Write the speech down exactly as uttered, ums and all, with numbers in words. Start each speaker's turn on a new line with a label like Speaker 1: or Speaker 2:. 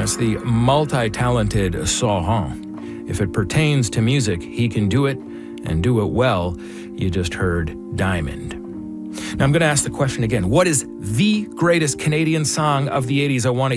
Speaker 1: That's the multi-talented Sauron. If it pertains to music, he can do it and do it well. You just heard Diamond. Now I'm going to ask the question again. What is the greatest Canadian song of the eighties? I want to